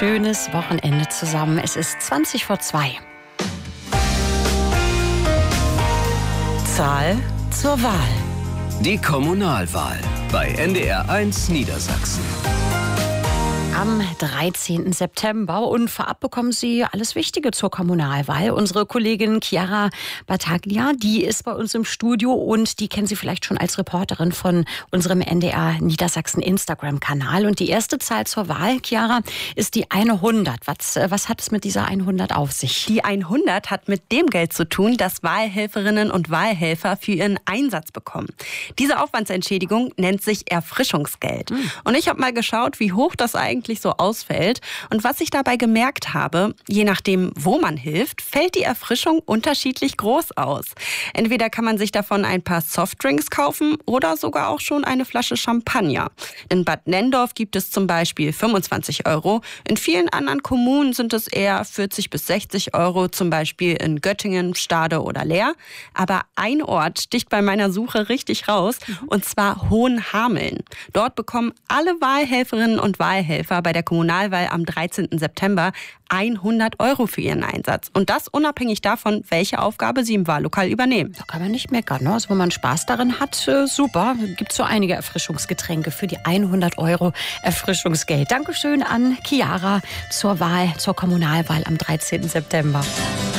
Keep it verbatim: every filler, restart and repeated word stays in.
schönes Wochenende zusammen. Es ist zwanzig vor zwei. Zahl zur Wahl. Die Kommunalwahl bei N D R eins Niedersachsen. Am dreizehnten September und vorab bekommen Sie alles Wichtige zur Kommunalwahl. Unsere Kollegin Chiara Battaglia, die ist bei uns im Studio und die kennen Sie vielleicht schon als Reporterin von unserem N D R Niedersachsen Instagram-Kanal. Und die erste Zahl zur Wahl, Chiara, ist die hundert. Was, was hat es mit dieser hundert auf sich? Die hundert hat mit dem Geld zu tun, das Wahlhelferinnen und Wahlhelfer für ihren Einsatz bekommen. Diese Aufwandsentschädigung nennt sich Erfrischungsgeld. Hm. Und ich habe mal geschaut, wie hoch das eigentlich so ausfällt. Und was ich dabei gemerkt habe, je nachdem, wo man hilft, fällt die Erfrischung unterschiedlich groß aus. Entweder kann man sich davon ein paar Softdrinks kaufen oder sogar auch schon eine Flasche Champagner. In Bad Nenndorf gibt es zum Beispiel fünfundzwanzig Euro. In vielen anderen Kommunen sind es eher vierzig bis sechzig Euro, zum Beispiel in Göttingen, Stade oder Leer. Aber ein Ort sticht bei meiner Suche richtig raus, und zwar Hohenhameln. Dort bekommen alle Wahlhelferinnen und Wahlhelfer bei der Kommunalwahl am dreizehnten September hundert Euro für ihren Einsatz. Und das unabhängig davon, welche Aufgabe sie im Wahllokal übernehmen. Da kann man nicht meckern, ne? Also wenn man Spaß darin hat, äh, super. Gibt so einige Erfrischungsgetränke für die hundert Euro Erfrischungsgeld. Dankeschön an Chiara zur Wahl, zur Kommunalwahl am dreizehnten September.